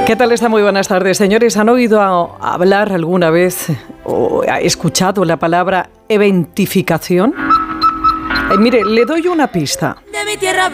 ¿Qué tal está? Muy buenas tardes, señores. ¿Han oído hablar alguna vez o escuchado la palabra eventificación? Mire, le doy una pista.